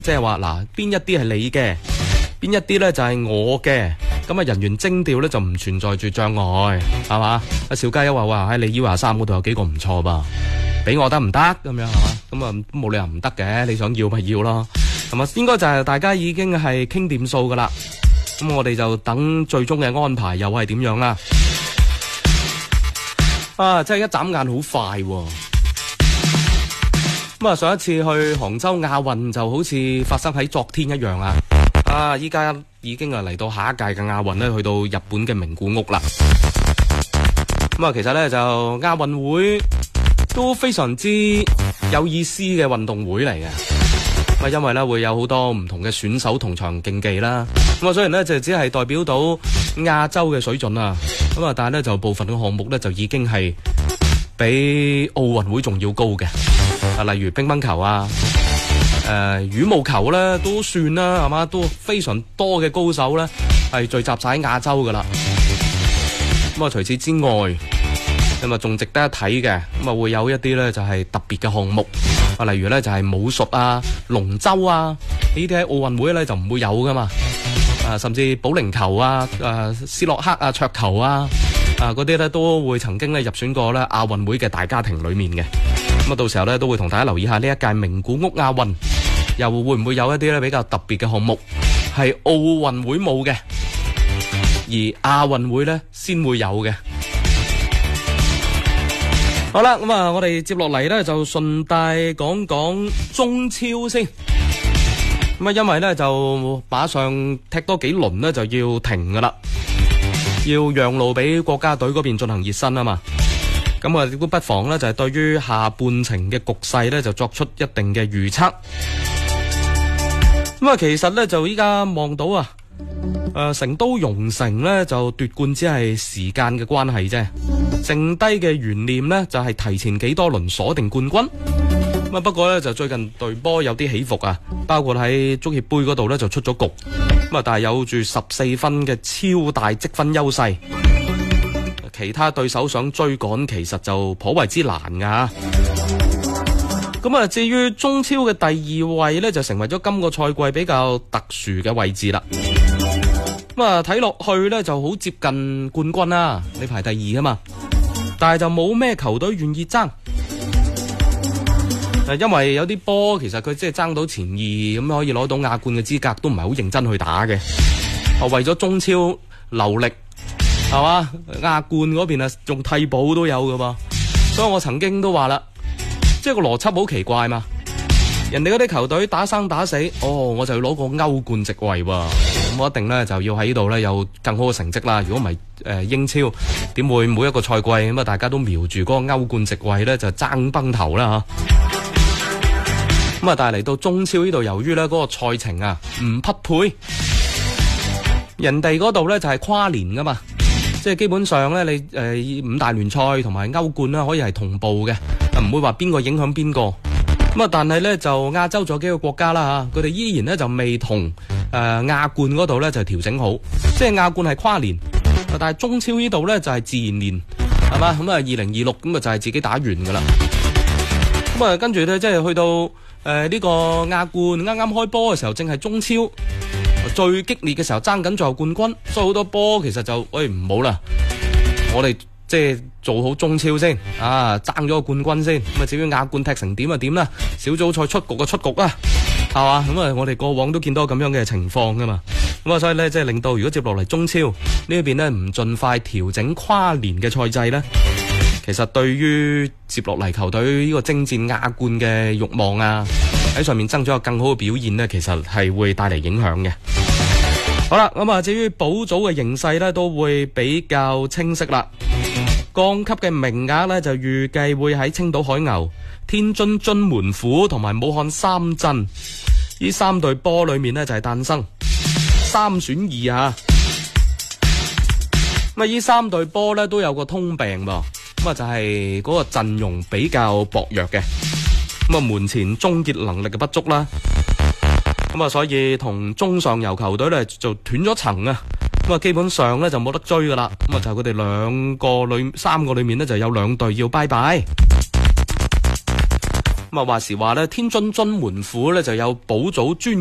即係話嗱，邊一啲係你嘅，邊一啲咧就係我嘅，咁啊人員徵調咧就唔存在住障礙，係嘛？阿邵家優話喺你以華三嗰度有幾個唔錯噃，俾我得唔得咁樣係嘛？咁啊冇理由唔得嘅，你想要咪要咯，係嘛？應該就係大家已經係傾掂數噶啦，咁我哋就等最終嘅安排又係點樣啦？真係一眨眼好快喎！咁啊，上一次去杭州亞運就好似發生喺昨天一樣啊！依家已經嚟到下一屆嘅亞運咧，去到日本嘅名古屋啦。咁啊，其實咧就亞運會都非常之有意思嘅運動會嚟嘅。咁啊，因為咧會有好多唔同嘅選手同場競技啦。咁啊，雖然咧就只係代表到亞洲嘅水準啊，咁啊，但係咧就部分嘅項目咧就已經係比奧運會仲要高嘅。例如乒乓球啊、羽毛球咧都算啦，係嘛，都非常多嘅高手咧係聚集晒喺亞洲噶啦。咁啊，除此之外，咁啊仲值得一睇嘅，咁啊會有一啲咧就係特別嘅項目，例如咧就係武術啊、龍舟啊，呢啲喺奧運會咧就唔會有噶嘛。甚至保齡球啊、斯諾克啊、桌球啊，嗰啲咧都會曾經咧入選過咧亞運會嘅大家庭裏面嘅。咁啊，到時候咧都會同大家留意下呢一屆名古屋亞運，又會唔會有一啲咧比較特別嘅項目係奧運會冇嘅，而亞運會咧先會有嘅。好啦，咁啊，我哋接落嚟咧就順帶講講中超先。咁啊，因為咧就馬上踢多幾輪咧就要停噶啦，要讓路俾國家隊嗰邊進行熱身啊嘛。咁啊，亦都不妨咧就係對於下半程嘅局勢咧就作出一定嘅預測。咁啊，其實咧就依家望到啊，成都蓉城咧就奪冠只係時間嘅關係啫，剩低嘅懸念咧就係提前幾多輪鎖定冠軍。咁啊，不過咧就最近隊波有啲起伏啊，包括喺足協杯嗰度咧就出咗局，咁啊但係有住14分嘅超大積分優勢。其他對手想追趕，其實就頗為之難噶。咁啊，至於中超嘅第2位呢，就成為咗今個賽季比較特殊嘅位置啦。咁啊，睇落去呢就好接近冠軍啦，你排第2啊嘛，但係就冇咩球隊願意爭。因為有啲波其實佢即係爭到前2，咁可以攞到亞冠嘅資格，都唔係好認真去打嘅。為咗中超留力。係嘛？亞冠嗰邊啊，仲替補都有噶噃，所以我曾經都話啦，即係個邏輯好奇怪嘛。人哋嗰啲球隊打生打死，我就要攞個歐冠席位喎，咁我一定咧就要喺呢度咧有更好嘅成績啦。如果唔係英超點會每一個賽季咁啊，大家都瞄住嗰個歐冠席位咧就爭崩頭啦吓。咁啊，但係嚟到中超呢度，由於咧嗰個賽程啊唔匹配，人哋嗰度咧就係跨年噶嘛。即係基本上咧，你5大聯賽同埋歐冠啦，可以係同步嘅，唔會話邊個影響邊個。咁啊，但係咧就亞洲仲有幾個國家啦嚇，佢哋依然咧就未同亞冠嗰度咧就調整好。即係亞冠係跨年，但係中超呢度咧就係自然年，係嘛？咁啊2026咁啊就係自己打完㗎啦。咁啊跟住咧即係去到呢個亞冠啱啱開波嘅時候，正係中超最激烈嘅時候，爭緊最後冠軍，所以好多波其實就唔好啦，我哋即係做好中超先爭咗個冠軍先。咁啊至於亞冠踢成點就點啦，小組賽出局就出局啦，係嘛？咁啊我哋過往都見到咁樣嘅情況噶嘛。咁啊所以咧即係令到如果接落嚟中超呢邊咧唔盡快調整跨年嘅賽制咧，其實對於接落嚟球隊呢個征戰亞冠嘅慾望啊，喺上面爭取有更好嘅表現呢，其實係會帶嚟影響嘅。好啦，咁啊，至於保組嘅形勢呢，都會比較清晰啦。降級嘅名額呢，就預計會喺青島海牛、天津津門虎同埋武漢三鎮呢3隊波裏面呢，就係誕生3選2啊。咁啊，呢3隊波呢，都有個通病噃，咁啊就係嗰個陣容比較薄弱嘅。咁啊，門前終結能力嘅不足啦，咁啊，所以同中上游球隊咧就斷咗層啊，咁啊，基本上咧就冇得追噶啦，咁啊，就佢哋3個裏面咧就有2隊要拜拜。 咁啊話時話咧，天津津門府咧就有寶祖專